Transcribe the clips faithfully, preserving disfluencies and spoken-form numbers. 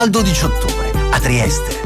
Al dodici ottobre a Trieste.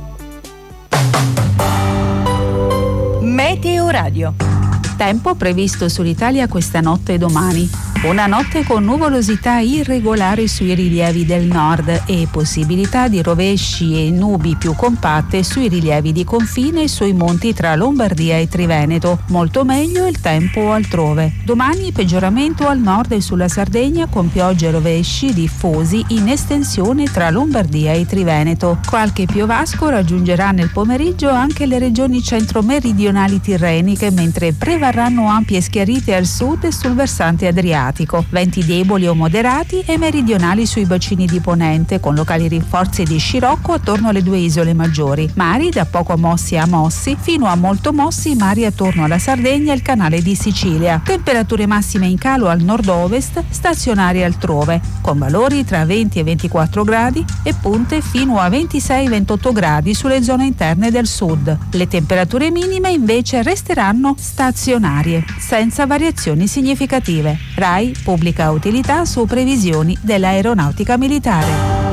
Meteo Radio. Tempo previsto sull'Italia questa notte e domani. Una notte con nuvolosità irregolari sui rilievi del nord e possibilità di rovesci e nubi più compatte sui rilievi di confine e sui monti tra Lombardia e Triveneto. Molto meglio il tempo altrove. Domani peggioramento al nord e sulla Sardegna con piogge e rovesci diffusi in estensione tra Lombardia e Triveneto. Qualche piovasco raggiungerà nel pomeriggio anche le regioni centro-meridionali tirreniche, mentre prevarranno ampie schiarite al sud e sul versante adriatico. Venti deboli o moderati e meridionali sui bacini di ponente, con locali rinforzi di scirocco attorno alle due isole maggiori. Mari da poco mossi a mossi fino a molto mossi mari attorno alla Sardegna e il canale di Sicilia. Temperature massime in calo al nord-ovest, stazionarie altrove, con valori tra venti e ventiquattro gradi e punte fino a ventisei ventotto gradi sulle zone interne del sud. Le temperature minime invece resteranno stazionarie, senza variazioni significative. RAI pubblica utilità su previsioni dell'aeronautica militare.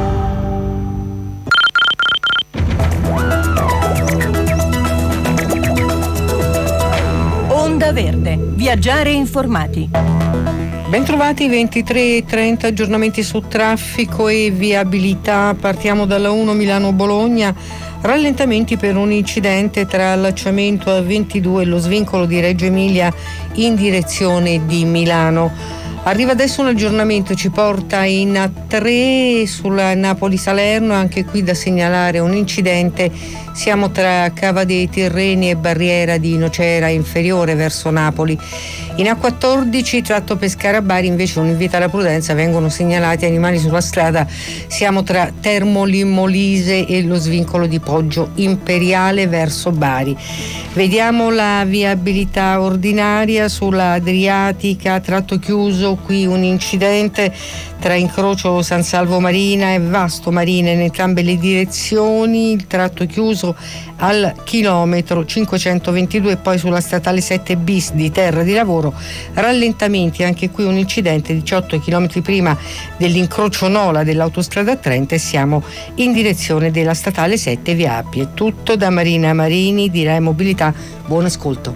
Onda Verde. Viaggiare informati. Bentrovati, ventitré e trenta, aggiornamenti su traffico e viabilità. Partiamo dalla uno Milano-Bologna. Rallentamenti per un incidente tra allacciamento A ventidue e lo svincolo di Reggio Emilia in direzione di Milano. Arriva adesso un aggiornamento, ci porta in A tre sulla Napoli-Salerno, anche qui da segnalare un incidente. Siamo tra Cava dei Tirreni e barriera di Nocera inferiore verso Napoli. In A quattordici tratto Pescara-Bari invece un invito alla prudenza, vengono segnalati animali sulla strada. Siamo tra Termoli Molise e lo svincolo di Poggio Imperiale verso Bari. Vediamo la viabilità ordinaria sulla Adriatica, tratto chiuso, qui un incidente tra incrocio San Salvo Marina e Vasto Marina in entrambe le direzioni, il tratto chiuso al chilometro cinquecentoventidue, e poi sulla statale sette bis di Terra di Lavoro rallentamenti, anche qui un incidente diciotto chilometri prima dell'incrocio Nola dell'autostrada trenta, e siamo in direzione della statale sette via Appie. Tutto da Marina Marini di Rai Mobilità, buon ascolto.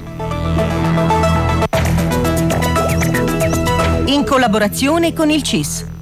In collaborazione con il C I S.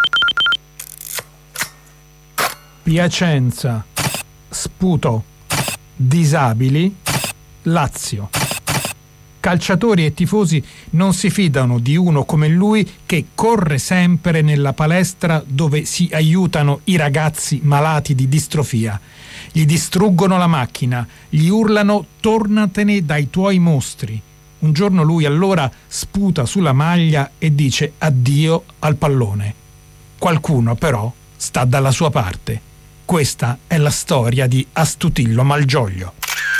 Piacenza, Sputo, disabili, Lazio. Calciatori e tifosi non si fidano di uno come lui che corre sempre nella palestra dove si aiutano i ragazzi malati di distrofia. Gli distruggono la macchina, gli urlano tornatene dai tuoi mostri. Un giorno lui allora sputa sulla maglia e dice addio al pallone. Qualcuno però sta dalla sua parte. Questa è la storia di Astutillo Malgioglio.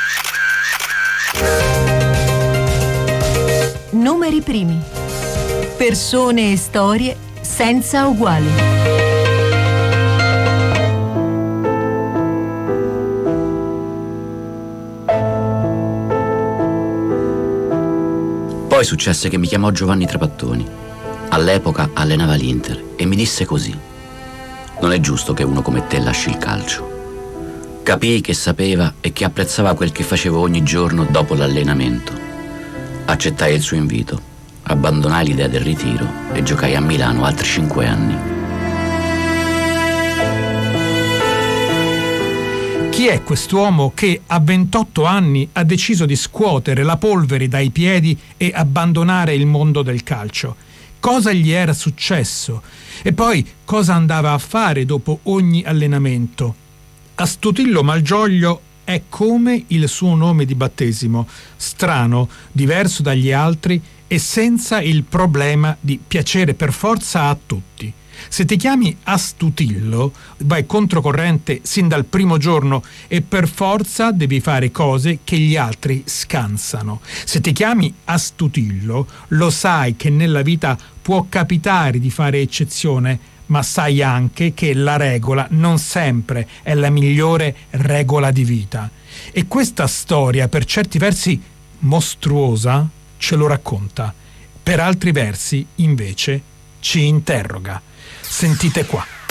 Numeri primi. Persone e storie senza uguali. Poi successe che mi chiamò Giovanni Trapattoni. All'epoca allenava l'Inter e mi disse così: non è giusto che uno come te lasci il calcio. Capii che sapeva e che apprezzava quel che facevo ogni giorno dopo l'allenamento. Accettai il suo invito, abbandonai l'idea del ritiro e giocai a Milano altri cinque anni. Chi è quest'uomo che a ventotto anni ha deciso di scuotere la polvere dai piedi e abbandonare il mondo del calcio? Cosa gli era successo? E poi cosa andava a fare dopo ogni allenamento? Astutillo Malgioglio è come il suo nome di battesimo, strano, diverso dagli altri e senza il problema di piacere per forza a tutti. Se ti chiami Astutillo, vai controcorrente sin dal primo giorno e per forza devi fare cose che gli altri scansano. Se ti chiami Astutillo, lo sai che nella vita può capitare di fare eccezione, ma sai anche che la regola non sempre è la migliore regola di vita. E questa storia, per certi versi mostruosa, ce lo racconta. Per altri versi, invece, ci interroga. Sentite qua.